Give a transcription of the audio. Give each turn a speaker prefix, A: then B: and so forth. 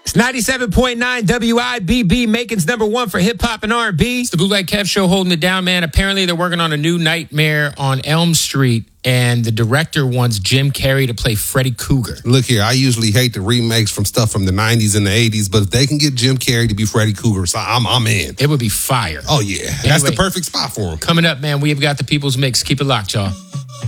A: It's 97.9 WIBB, Macon's number one for hip hop and R&B.
B: It's the Bootleg Kev Show holding it down, man. Apparently, they're working on a new Nightmare on Elm Street, and the director wants Jim Carrey to play Freddy Krueger.
C: Look here, I usually hate the remakes from stuff from the 90s and the 80s, but if they can get Jim Carrey to be Freddy Krueger, so I'm in.
B: It would be fire.
C: Oh, yeah. That's the perfect spot for him.
B: Coming up, man, we've got the People's Mix. Keep it locked, y'all.